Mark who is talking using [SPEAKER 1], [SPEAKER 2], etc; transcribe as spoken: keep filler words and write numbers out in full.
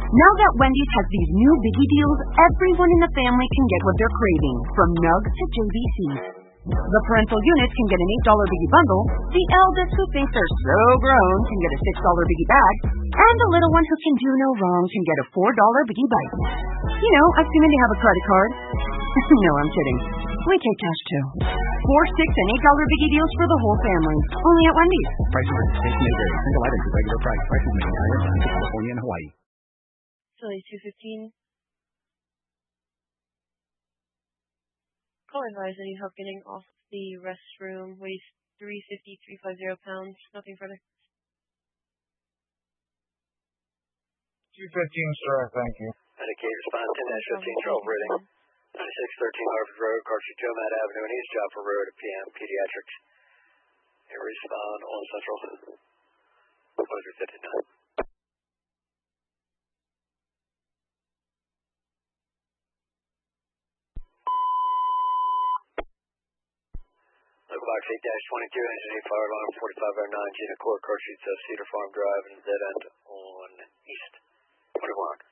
[SPEAKER 1] Now that Wendy's has these new biggie deals, everyone in the family can get what they're craving, from nugs to J B Cs. The parental units can get an eight dollar biggie bundle, the eldest who thinks they're so grown can get a six dollar biggie bag, and the little one who can do no wrong can get a four dollar biggie bite. You know, assuming they have a credit card. No, I'm kidding. We take cash too. Four, six, and eight dollar biggie deals for the whole family. Only at Wendy's.
[SPEAKER 2] Prices and station may vary. Single items at regular price. Prices may vary in California and Hawaii.
[SPEAKER 3] Philly two fifteen. Call advised, any help getting off the restroom. Weighs three fifty, three fifty pounds. Nothing further.
[SPEAKER 4] two fifteen, sir. Thank you.
[SPEAKER 5] Medicaid response ten fifteen, twelve reading. ninety-six thirteen Harvard Road, Cartridge, Jomat Avenue, and East Joppa Road at P M Pediatrics. A respond on Central. Closure fifty-nine. Box eight twenty-two, engine eight fire alarm forty-five oh nine, Gina Court, Cartridge, Cedar Farm Drive, and dead end on East twenty-one.